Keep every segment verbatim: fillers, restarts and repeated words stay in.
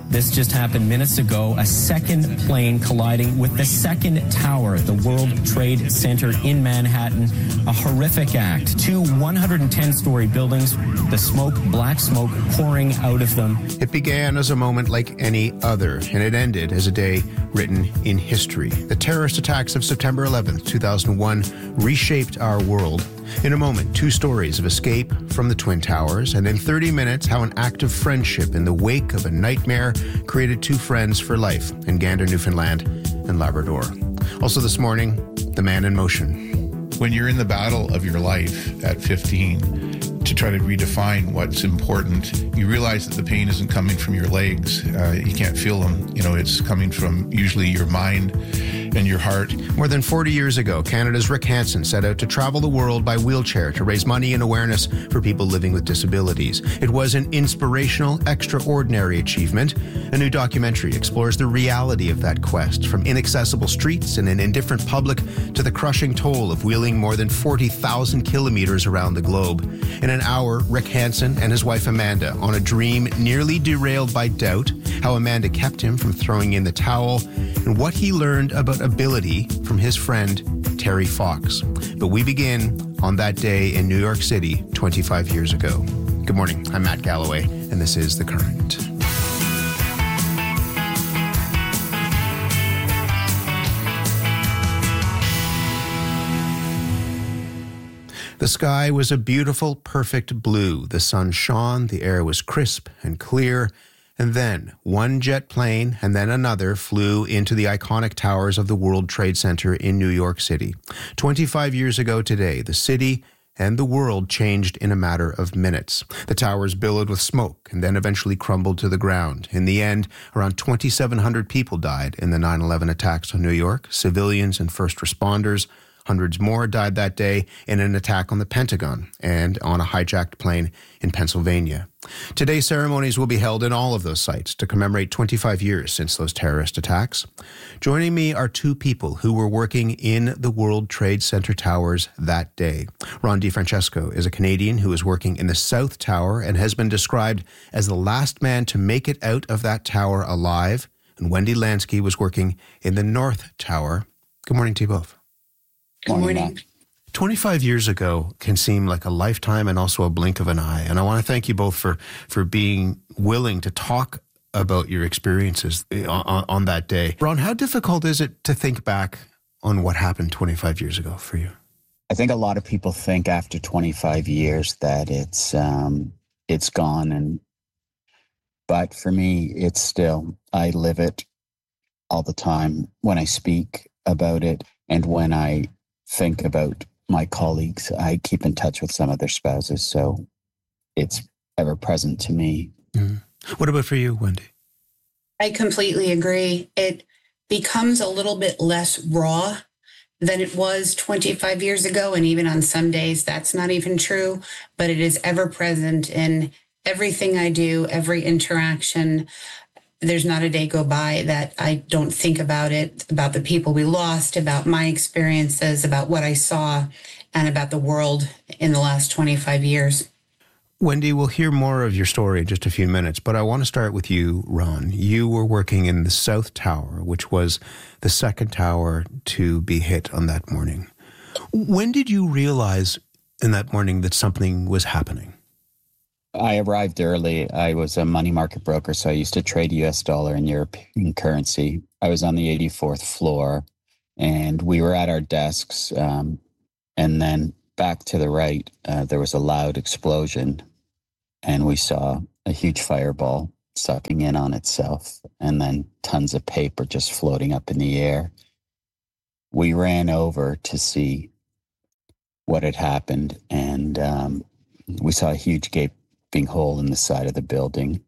This just happened minutes ago. A second plane colliding with the second tower, the World Trade Center in Manhattan. A horrific act. Two one hundred ten story buildings, the smoke, black smoke pouring out of them. It began as a moment like any other, and it ended as a day written in history. The terrorist attacks of September eleventh, two thousand one reshaped our world. In a moment, two stories of escape from the Twin Towers, and in thirty minutes, how an act of friendship in the wake of a nightmare created two friends for life in Gander, Newfoundland and Labrador. Also this morning, the man in motion. When you're in the battle of your life at fifteen, to try to redefine what's important, you realize that the pain isn't coming from your legs. Uh, you can't feel them. You know, it's coming from usually your mind and your heart. More than forty years ago, Canada's Rick Hansen set out to travel the world by wheelchair to raise money and awareness for people living with disabilities. It was an inspirational, extraordinary achievement. A new documentary explores the reality of that quest, from inaccessible streets and an indifferent public to the crushing toll of wheeling more than forty thousand kilometers around the globe. In an hour, Rick Hansen and his wife Amanda on a dream nearly derailed by doubt, how Amanda kept him from throwing in the towel, and what he learned about ability from his friend Terry Fox. But we begin on that day in New York City twenty-five years ago. Good morning, I'm Matt Galloway, and this is The Current. The sky was a beautiful, perfect blue. The sun shone, the air was crisp and clear, and then one jet plane and then another flew into the iconic towers of the World Trade Center in New York City. twenty-five years ago today, the city and the world changed in a matter of minutes. The towers billowed with smoke and then eventually crumbled to the ground. In the end, around twenty-seven hundred people died in the nine eleven attacks on New York, civilians and first responders. Hundreds more died that day in an attack on the Pentagon and on a hijacked plane in Pennsylvania. Today's ceremonies will be held in all of those sites to commemorate twenty-five years since those terrorist attacks. Joining me are two people who were working in the World Trade Center towers that day. Ron DeFrancesco is a Canadian who is working in the South Tower and has been described as the last man to make it out of that tower alive. And Wendy Lansky was working in the North Tower. Good morning to you both. Good morning. twenty-five years ago can seem like a lifetime and also a blink of an eye. And I want to thank you both for, for being willing to talk about your experiences on, on that day. Ron, how difficult is it to think back on what happened twenty-five years ago for you? I think a lot of people think after twenty-five years that it's um, it's gone. and But for me, it's still, I live it all the time when I speak about it and when I think about my colleagues. I keep in touch with some of their spouses, so it's ever present to me. Mm. What about for you, Wendy? I completely agree. It becomes a little bit less raw than it was twenty-five years ago, and even on some days that's not even true, but it is ever present in everything I do, every interaction. There's not a day go by that I don't think about it, about the people we lost, about my experiences, about what I saw, and about the world in the last twenty-five years. Wendy, we'll hear more of your story in just a few minutes, but I want to start with you, Ron. You were working in the South Tower, which was the second tower to be hit on that morning. When did you realize in that morning that something was happening? I arrived early. I was a money market broker, so I used to trade U S dollar and European currency. I was on the eighty-fourth floor, and we were at our desks. Um, and then back to the right, uh, there was a loud explosion, and we saw a huge fireball sucking in on itself, and then tons of paper just floating up in the air. We ran over to see what had happened, and um, we saw a huge gaping hole in the side of the building.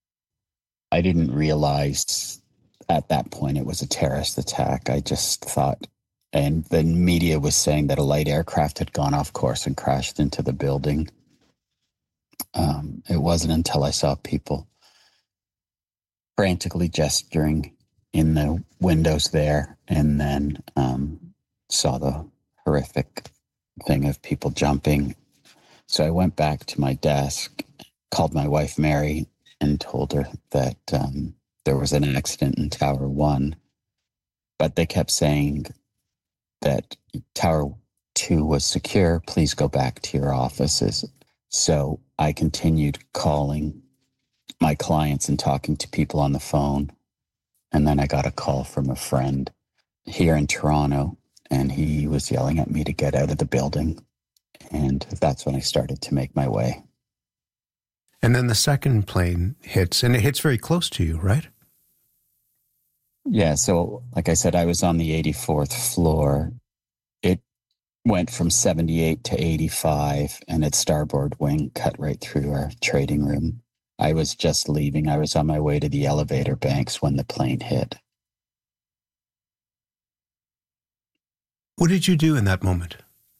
I didn't realize at that point it was a terrorist attack. I just thought, and the media was saying that a light aircraft had gone off course and crashed into the building. Um, it wasn't until I saw people frantically gesturing in the windows there, and then um, saw the horrific thing of people jumping. So I went back to my desk, called my wife, Mary, and told her that um, there was an accident in Tower One, but they kept saying that Tower Two was secure. Please go back to your offices. So I continued calling my clients and talking to people on the phone. And then I got a call from a friend here in Toronto, and he was yelling at me to get out of the building. And that's when I started to make my way. And then the second plane hits, and it hits very close to you, right? Yeah, so like I said, I was on the eighty-fourth floor. It went from seventy-eight to eighty-five, and its starboard wing cut right through our trading room. I was just leaving. I was on my way to the elevator banks when the plane hit. What did you do in that moment?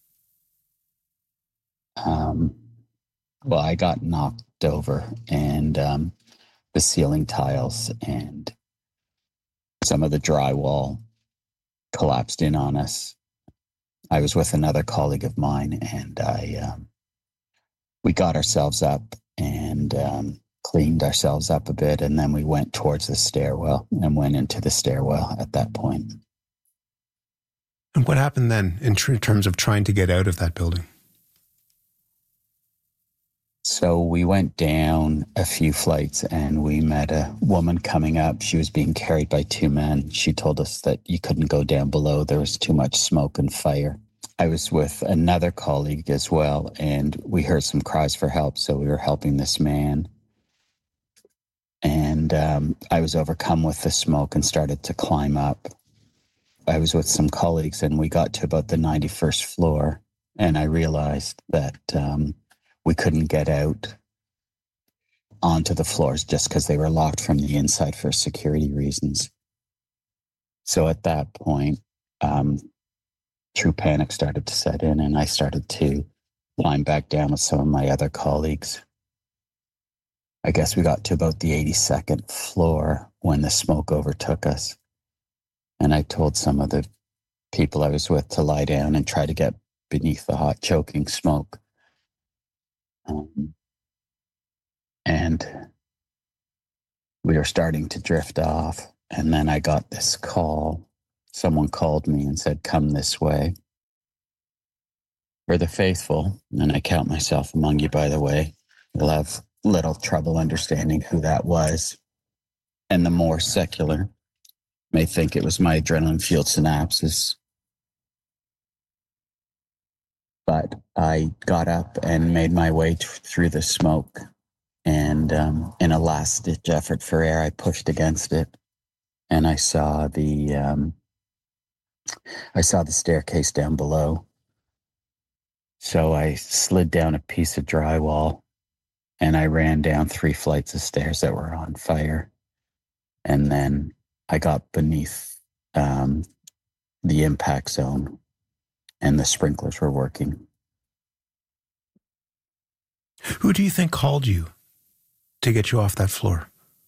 Um, well, I got knocked over, and um, the ceiling tiles and some of the drywall collapsed in on us. I was with another colleague of mine, and I um, we got ourselves up and um, cleaned ourselves up a bit, and then we went towards the stairwell and went into the stairwell at that point. And what happened then in tr- terms of trying to get out of that building? So we went down a few flights and we met a woman coming up. She was being carried by two men. She told us that you couldn't go down below. There was too much smoke and fire. I was with another colleague as well, and we heard some cries for help. So we were helping this man. And um, I was overcome with the smoke and started to climb up. I was with some colleagues, and we got to about the ninety-first floor, and I realized that um, we couldn't get out onto the floors just because they were locked from the inside for security reasons. So at that point, um, true panic started to set in, and I started to climb back down with some of my other colleagues. I guess we got to about the eighty-second floor when the smoke overtook us. And I told some of the people I was with to lie down and try to get beneath the hot, choking smoke. Um, and we were starting to drift off. And then I got this call. Someone called me and said, "Come this way." For the faithful, and I count myself among you, by the way, will have little trouble understanding who that was. And the more secular may think it was my adrenaline-fueled synapses. But I got up and made my way t- through the smoke. And um, in a last-ditch effort for air, I pushed against it. And I saw the um, I saw the staircase down below. So I slid down a piece of drywall, and I ran down three flights of stairs that were on fire. And then I got beneath um, the impact zone, and the sprinklers were working. Who do you think called you to get you off that floor?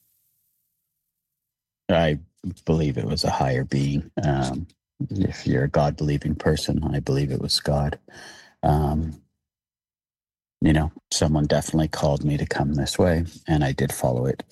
I believe it was a higher being. Um, if you're a God-believing person, I believe it was God. Um, you know, someone definitely called me to come this way, and I did follow it.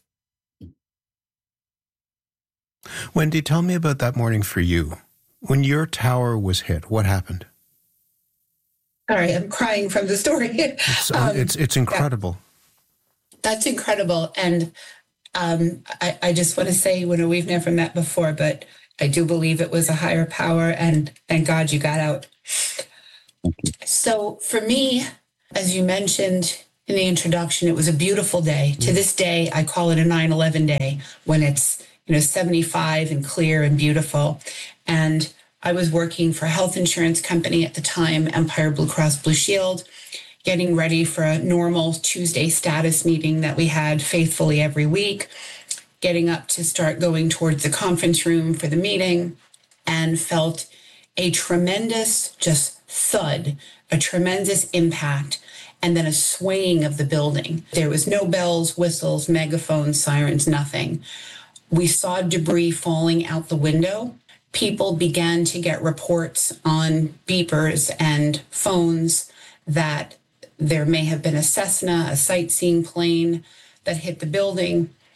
Wendy, tell me about that morning for you. When your tower was hit, what happened? Sorry, I'm crying from the story. It's, um, it's, it's incredible. Yeah, that's incredible. And um, I, I just want to say, you know, we've never met before, but I do believe it was a higher power, and thank God you got out. So for me, as you mentioned in the introduction, it was a beautiful day. Mm. To this day, I call it a nine eleven day when it's, you know, seventy-five and clear and beautiful. And I was working for a health insurance company at the time, Empire Blue Cross Blue Shield, getting ready for a normal Tuesday status meeting that we had faithfully every week, getting up to start going towards the conference room for the meeting, and felt a tremendous just thud, a tremendous impact, and then a swaying of the building. There was no bells, whistles, megaphones, sirens, nothing. We saw debris falling out the window. People began to get reports on beepers and phones that there may have been a Cessna, a sightseeing plane that hit the building.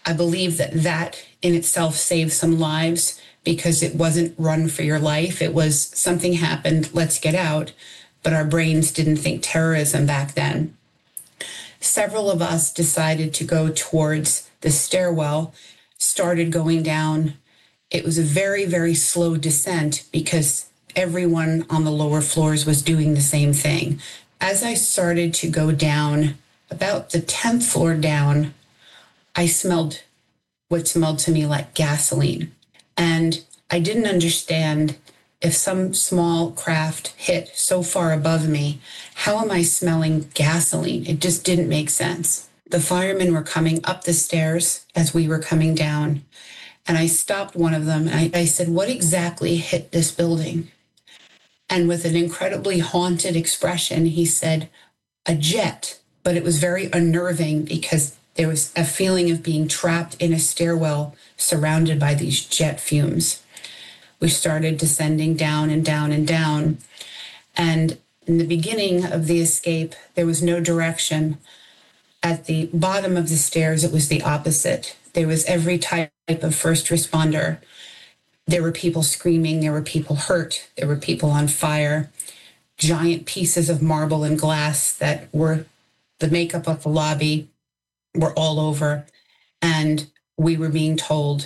I believe that that in itself saved some lives because it wasn't run for your life. It was something happened, let's get out. But our brains didn't think terrorism back then. Several of us decided to go towards the stairwell, started going down. It was a very, very slow descent because everyone on the lower floors was doing the same thing. As I started to go down, about the tenth floor down, I smelled what smelled to me like gasoline. And I didn't understand, if some small craft hit so far above me, how am I smelling gasoline? It just didn't make sense. The firemen were coming up the stairs as we were coming down. And I stopped one of them. And I, I said, what exactly hit this building? And with an incredibly haunted expression, he said, a jet. But it was very unnerving because there was a feeling of being trapped in a stairwell surrounded by these jet fumes. We started descending down and down and down. And in the beginning of the escape, there was no direction. At the bottom of the stairs, it was the opposite. There was every type of first responder. There were people screaming. There were people hurt. There were people on fire. Giant pieces of marble and glass that were the makeup of the lobby were all over. And we were being told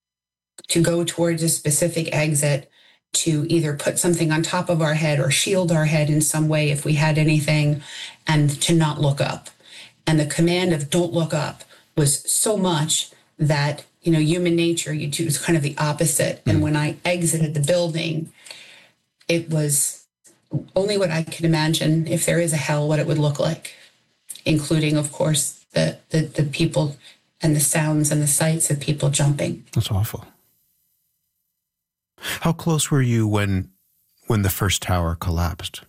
to go towards a specific exit, to either put something on top of our head or shield our head in some way if we had anything, and to not look up. And the command of don't look up was so much that, you know, human nature, you do, it's kind of the opposite. And when I exited the building, it was only what I could imagine, if there is a hell, what it would look like, including, of course, the, the, the people and the sounds and the sights of people jumping. That's awful. How close were you when when the first tower collapsed?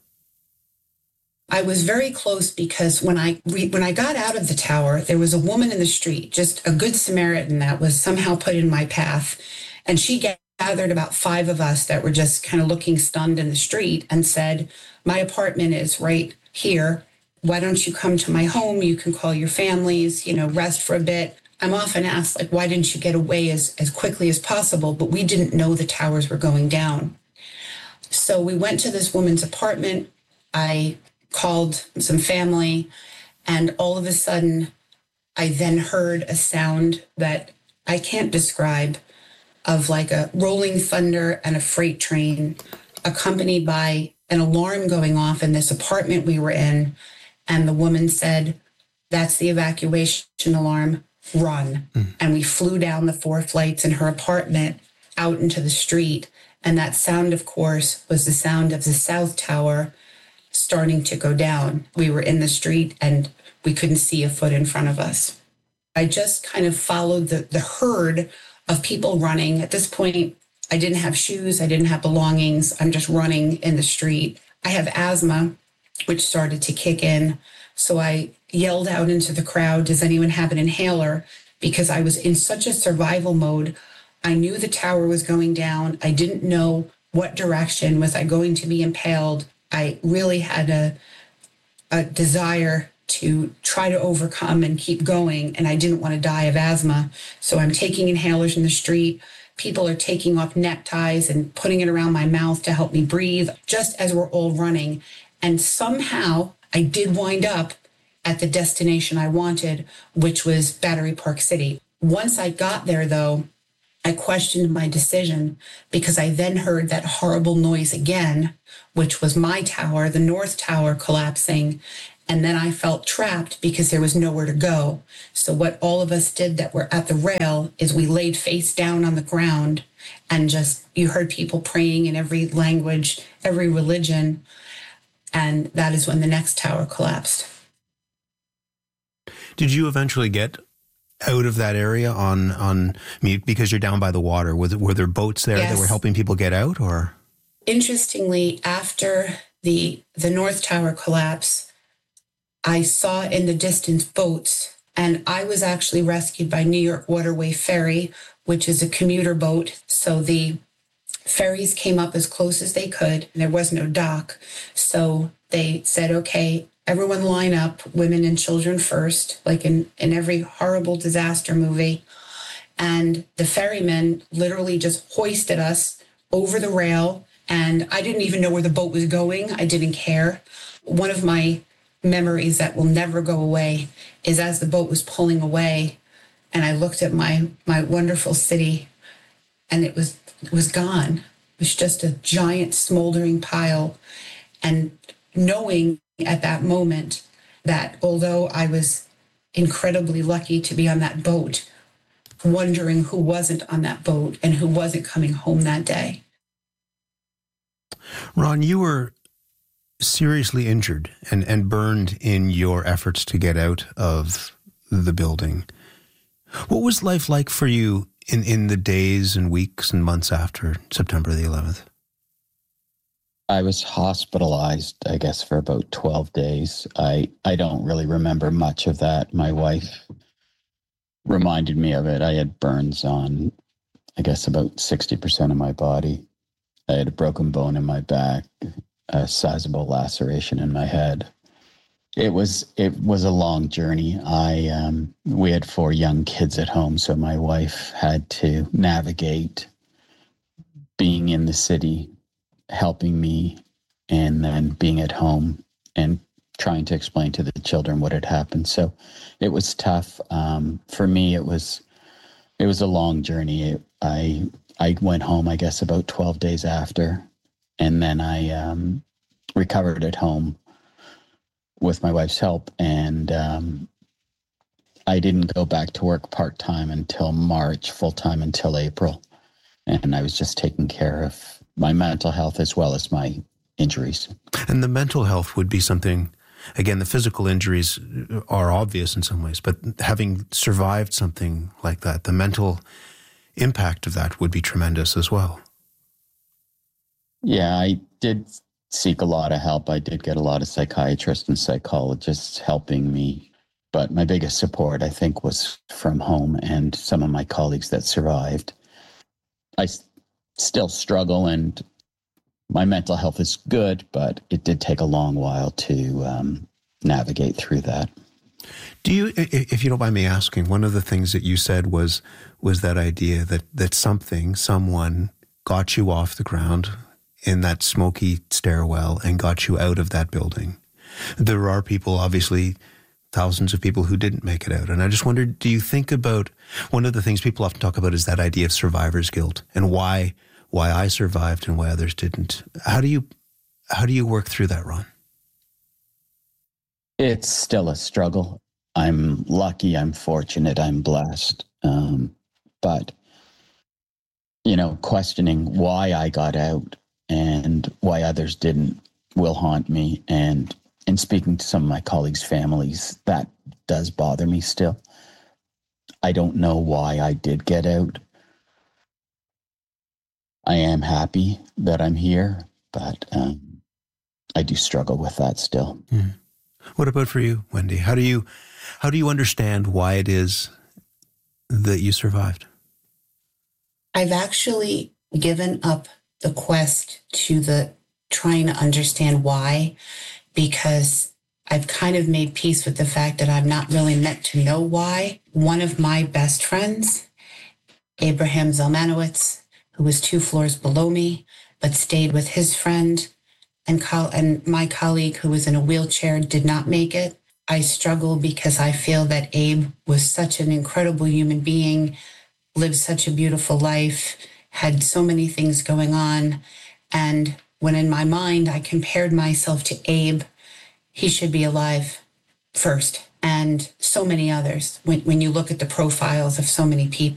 I was very close because when I when I got out of the tower, there was a woman in the street, just a good Samaritan that was somehow put in my path. And she gathered about five of us that were just kind of looking stunned in the street and said, my apartment is right here. Why don't you come to my home? You can call your families, you know, rest for a bit. I'm often asked, like, why didn't you get away as, as quickly as possible? But we didn't know the towers were going down. So we went to this woman's apartment. I called some family, and all of a sudden, I then heard a sound that I can't describe, of like a rolling thunder and a freight train, accompanied by an alarm going off in this apartment we were in. And the woman said, that's the evacuation alarm. Run. Mm. And we flew down the four flights in her apartment out into the street. And that sound, of course, was the sound of the South Tower starting to go down. We were in the street and we couldn't see a foot in front of us. I just kind of followed the, the herd of people running. At this point, I didn't have shoes. I didn't have belongings. I'm just running in the street. I have asthma, which started to kick in. So I yelled out into the crowd, does anyone have an inhaler? Because I was in such a survival mode. I knew the tower was going down. I didn't know what direction. Was I going to be impaled? I really had a, a desire to try to overcome and keep going, and I didn't want to die of asthma. So I'm taking inhalers in the street. People are taking off neckties and putting it around my mouth to help me breathe, just as we're all running. And somehow I did wind up at the destination I wanted, which was Battery Park City. Once I got there, though, I questioned my decision because I then heard that horrible noise again, which was my tower, the North Tower, collapsing. And then I felt trapped because there was nowhere to go. So what all of us did that were at the rail is we laid face down on the ground, and just, you heard people praying in every language, every religion. And that is when the next tower collapsed. Did you eventually get out of that area on, on because you're down by the water? Were there, were there boats there Yes. that were helping people get out, or? Interestingly, after the the North Tower collapse, I saw in the distance boats, and I was actually rescued by New York Waterway Ferry, which is a commuter boat. So the ferries came up as close as they could. There was no dock. So they said, okay, everyone line up, women and children first, like in, in every horrible disaster movie. And the ferryman literally just hoisted us over the rail. And I didn't even know where the boat was going. I didn't care. One of my memories that will never go away is as the boat was pulling away, and I looked at my my wonderful city, and it was it was gone. It was just a giant smoldering pile. And knowing at that moment that although I was incredibly lucky to be on that boat, wondering who wasn't on that boat and who wasn't coming home that day. Ron, you were seriously injured and, and burned in your efforts to get out of the building. What was life like for you in, in the days and weeks and months after September the eleventh? I was hospitalized, I guess, for about twelve days. I, I don't really remember much of that. My wife reminded me of it. I had burns on, I guess, about sixty percent of my body. I had a broken bone in my back, a sizable laceration in my head. It was it was a long journey. I um, we had four young kids at home, so my wife had to navigate being in the city, helping me, and then being at home and trying to explain to the children what had happened. So it was tough. Um, for me, it was it was a long journey. It, I I went home, I guess, about twelve days after, and then I um, recovered at home with my wife's help, and um, I didn't go back to work part-time until March, full-time until April, and I was just taking care of my mental health as well as my injuries. And the mental health would be something, again, the physical injuries are obvious in some ways, but having survived something like that, the mental impact of that would be tremendous as well. Yeah, I did seek a lot of help. I did get a lot of psychiatrists and psychologists helping me. But my biggest support, I think, was from home and some of my colleagues that survived. I s- still struggle, and my mental health is good, but it did take a long while to um, navigate through that. Do you, if you don't mind me asking, one of the things that you said was was that idea that that something, someone got you off the ground in that smoky stairwell and got you out of that building. There are people, obviously, thousands of people who didn't make it out. And I just wondered, do you think about, one of the things people often talk about is that idea of survivor's guilt and why why I survived and why others didn't. How do you how do you work through that, Ron? It's still a struggle. I'm lucky, I'm fortunate, I'm blessed. Um, but, you know, questioning why I got out and why others didn't will haunt me. And in speaking to some of my colleagues' families, that does bother me still. I don't know why I did get out. I am happy that I'm here, but um, I do struggle with that still. Mm. What about for you, Wendy? How do you how do you understand why it is that you survived? I've actually given up the quest to the trying to understand why, because I've kind of made peace with the fact that I'm not really meant to know why. One of my best friends, Abraham Zelmanowitz, who was two floors below me, but stayed with his friend, and, co- and my colleague who was in a wheelchair did not make it. I struggle because I feel that Abe was such an incredible human being, lived such a beautiful life, had so many things going on. And when in my mind I compared myself to Abe, he should be alive first. And so many others, when, when you look at the profiles of so many people.